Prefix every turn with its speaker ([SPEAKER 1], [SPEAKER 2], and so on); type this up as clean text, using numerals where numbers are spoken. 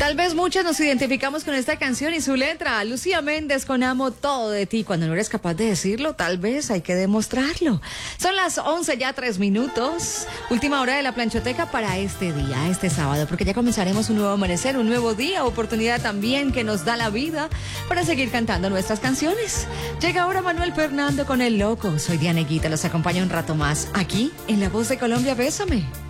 [SPEAKER 1] Tal vez muchos nos identificamos con esta canción y su letra. Lucía Méndez con Amo todo de ti. Cuando no eres capaz de decirlo, tal vez hay que demostrarlo. Son las 11 ya 3 minutos. Última hora de la planchoteca para este día, este sábado, porque ya comenzaremos un nuevo amanecer, un nuevo día, oportunidad también que nos da la vida para seguir cantando nuestras canciones. Llega ahora Manuel Fernando con El Loco. Soy Diana Guita, los acompaña un rato más aquí en La Voz de Colombia. Bésame.